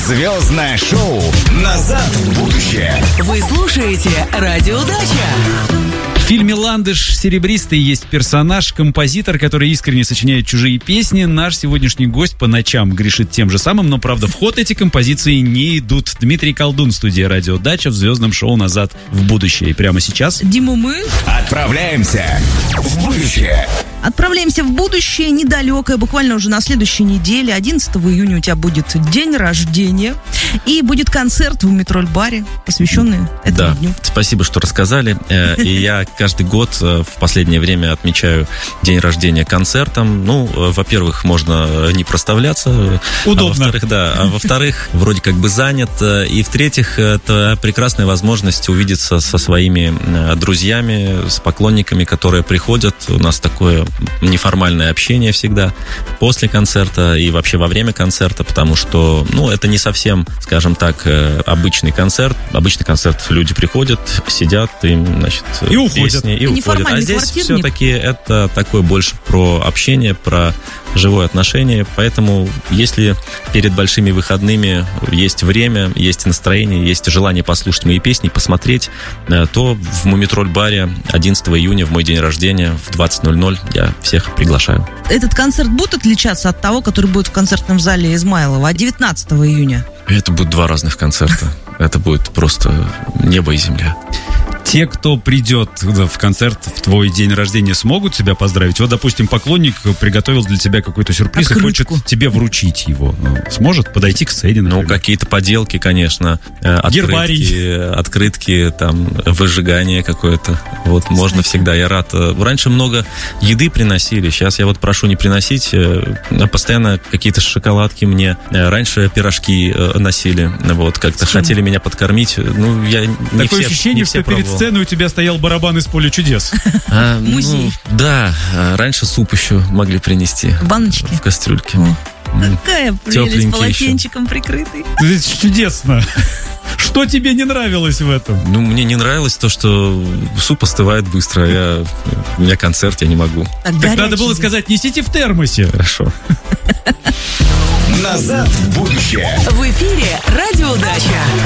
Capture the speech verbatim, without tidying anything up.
Звездное шоу «Назад в будущее». Вы слушаете Радио Дача. В фильме «Ландыш» серебристый есть персонаж, композитор, который искренне сочиняет чужие песни. Наш сегодняшний гость по ночам грешит тем же самым, но, правда, в ход эти композиции не идут. Дмитрий Колдун, студия «Радио Дача» в звездном шоу «Назад в будущее». И прямо сейчас... Дима, мы... Отправляемся в будущее. Отправляемся в будущее недалекое, буквально уже на следующей неделе. одиннадцатого июня у тебя будет день рождения. И будет концерт в Метроль-баре, посвященный этому да. дню. Спасибо, что рассказали. И я каждый год в последнее время отмечаю день рождения концертом. Ну, во-первых, можно не проставляться. Удобно. А во-вторых, да. А во-вторых, вроде как бы занят. И в-третьих, это прекрасная возможность увидеться со своими друзьями, с поклонниками, которые приходят. У нас такое неформальное общение всегда после концерта и вообще во время концерта, потому что, ну, это не совсем, скажем так, обычный концерт. Обычный концерт люди приходят, сидят, и, значит, и уходят. Песни, и уходят. А здесь квартирник. все-таки это такое больше про общение, про живое отношение. Поэтому, если перед большими выходными есть время, есть настроение, есть желание послушать мои песни, посмотреть, то в Мумитроль-баре одиннадцатого июня, в мой день рождения, в двадцать ноль ноль, я всех приглашаю. Этот концерт будет отличаться от того, который будет в концертном зале Измайлова, а девятнадцатого июня? Это будут два разных концерта. Это будет просто небо и земля. Те, кто придет в концерт в твой день рождения, смогут тебя поздравить? Вот, допустим, поклонник приготовил для тебя какой-то сюрприз Открытку. и хочет тебе вручить его. Сможет подойти к сцене, например? Ну, какие-то поделки, конечно. Гербарий. Открытки, открытки, там, выжигание какое-то. Вот, можно всегда. Я рад. Раньше много еды приносили. Сейчас я вот прошу не приносить. Постоянно какие-то шоколадки мне. Раньше пирожки носили. Вот, как-то хотели меня подкормить. Ну, я не Такое все, ощущение, не все что перед пробовал. сценой у тебя стоял барабан из «Поля чудес». А, Музей. Ну, да, раньше суп еще могли принести. В баночке? В кастрюльке. О. М. Какая прелесть, Тепленький полотенчиком прикрытый. Это чудесно. Что тебе не нравилось в этом? Ну, мне не нравилось то, что суп остывает быстро. Я, у меня концерт, я не могу. Так, Так горячий надо было был. сказать, несите в термосе. Хорошо. Назад в будущее. В эфире Радио Дача.